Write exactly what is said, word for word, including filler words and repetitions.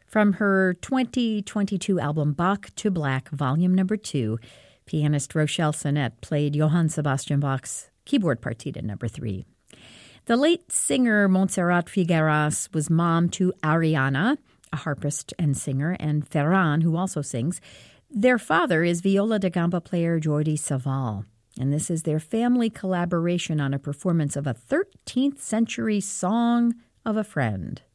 From her twenty twenty-two album Bach to Black, Volume Number Two, pianist Rochelle Sinnett played Johann Sebastian Bach's keyboard partita number three. The late singer Montserrat Figueras was mom to Ariana, a harpist and singer, and Ferran, who also sings. Their father is viola da gamba player Jordi Savall, and this is their family collaboration on a performance of a thirteenth century song of a friend.